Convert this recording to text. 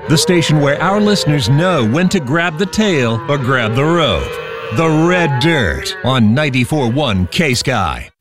the station where our listeners know when to grab the tail or grab the rope. The Red Dirt on 94.1 K-Sky.